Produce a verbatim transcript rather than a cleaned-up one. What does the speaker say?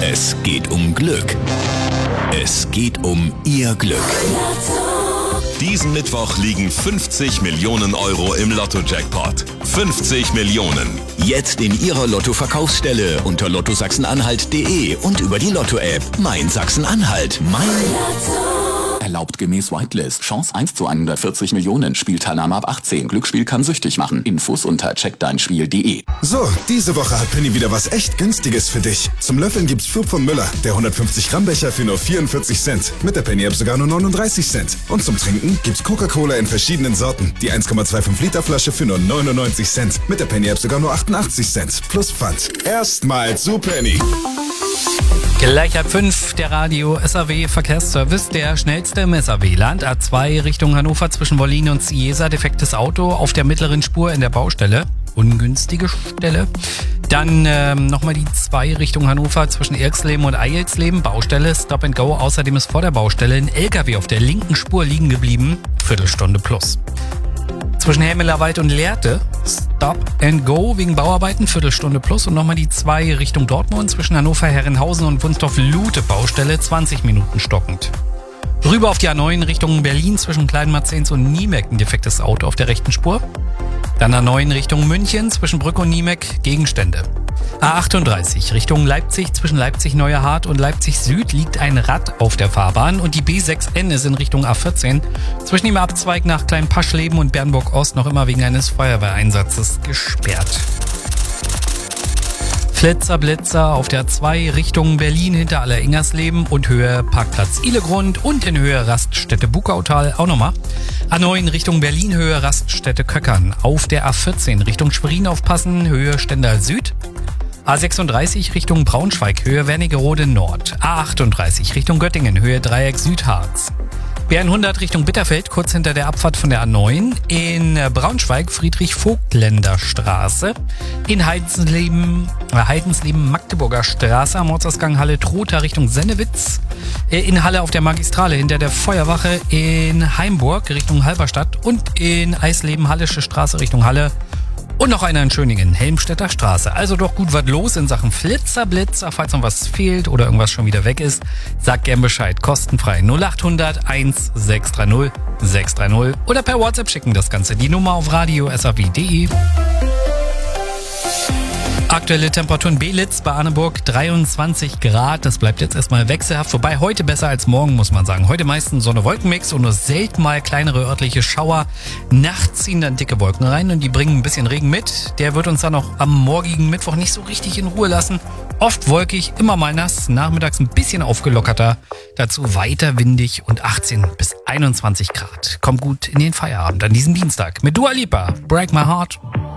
Es geht um Glück. Es geht um Ihr Glück. Diesen Mittwoch liegen fünfzig Millionen Euro im Lotto-Jackpot. fünfzig Millionen. Jetzt in Ihrer Lotto-Verkaufsstelle unter lotto sachsen-anhalt punkt de und über die Lotto-App. Mein Sachsen-Anhalt. Mein Lotto. Erlaubt gemäß Whitelist. Chance eins zu hundertvierzig Millionen. Spielteilnahme ab achtzehn. Glücksspiel kann süchtig machen. Infos unter check dein spiel punkt de. So, diese Woche hat Penny wieder was echt Günstiges für dich. Zum Löffeln gibt's Fürb von Müller. Der hundertfünfzig Gramm Becher für nur vierundvierzig Cent. Mit der Penny-App sogar nur neununddreißig Cent. Und zum Trinken gibt's Coca-Cola in verschiedenen Sorten. Die eins Komma fünfundzwanzig Liter Flasche für nur neunundneunzig Cent. Mit der Penny-App sogar nur achtundachtzig Cent. Plus Pfand. Erstmal zu Penny. Gleich halb fünf, der Radio S A W Verkehrsservice, der schnellste im S A W-Land. A zwei Richtung Hannover zwischen Wollin und Ciesa, defektes Auto auf der mittleren Spur in der Baustelle. Ungünstige Stelle. Dann ähm, nochmal die zwei Richtung Hannover zwischen Irxleben und Eilsleben, Baustelle, Stop and Go. Außerdem ist vor der Baustelle ein L K W auf der linken Spur liegen geblieben. Viertelstunde plus. Zwischen Hämelerwald und Lehrte, Stop and Go wegen Bauarbeiten, Viertelstunde plus. Und nochmal die zwei Richtung Dortmund zwischen Hannover, Herrenhausen und Wunsdorf-Lute, Baustelle, zwanzig Minuten stockend. Rüber auf die A neun Richtung Berlin zwischen Kleinmarzens und Niemek, ein defektes Auto auf der rechten Spur. Dann A neun Richtung München zwischen Brück und Niemek, Gegenstände. A achtunddreißig Richtung Leipzig zwischen Leipzig-Neuerhardt und Leipzig-Süd liegt ein Rad auf der Fahrbahn und die B sechs N ist in Richtung A vierzehn zwischen dem Abzweig nach Kleinpaschleben und Bernburg-Ost noch immer wegen eines Feuerwehreinsatzes gesperrt. Flitzer, Blitzer auf der A zwei Richtung Berlin hinter Aller-Ingersleben und Höhe Parkplatz Ihlegrund und in Höhe Raststätte Bukautal auch nochmal. A neun Richtung Berlin, Höhe Raststätte Köckern. Auf der A vierzehn Richtung Schwerin aufpassen, Höhe Stendal Süd. A sechsunddreißig Richtung Braunschweig, Höhe Wernigerode Nord. A achtunddreißig Richtung Göttingen, Höhe Dreieck Südharz. B hundert Richtung Bitterfeld, kurz hinter der Abfahrt von der A neun. In Braunschweig Friedrich-Vogtländer-Straße. In Heidensleben, äh, Heidensleben Magdeburger Straße am Ortsausgang Halle Trotha Richtung Sennewitz. In Halle auf der Magistrale hinter der Feuerwache. In Heimburg Richtung Halberstadt. Und in Eisleben Hallische Straße Richtung Halle. Und noch einer in Schöningen, Helmstedter Straße. Also doch gut was los in Sachen Flitzer, Blitzer. Falls noch was fehlt oder irgendwas schon wieder weg ist, sagt gern Bescheid. Kostenfrei null acht hundert eins sechs drei null sechs drei null oder per WhatsApp schicken das Ganze. Die Nummer auf radio s a w punkt de. Aktuelle Temperaturen Belitz bei Arneburg dreiundzwanzig Grad. Das bleibt jetzt erstmal wechselhaft. Wobei heute besser als morgen, muss man sagen. Heute meistens Sonne-Wolken-Mix und nur selten mal kleinere örtliche Schauer. Nachts ziehen dann dicke Wolken rein und die bringen ein bisschen Regen mit. Der wird uns dann auch am morgigen Mittwoch nicht so richtig in Ruhe lassen. Oft wolkig, immer mal nass. Nachmittags ein bisschen aufgelockerter. Dazu weiter windig und achtzehn bis einundzwanzig Grad. Kommt gut in den Feierabend an diesem Dienstag mit Dua Lipa. Break My Heart.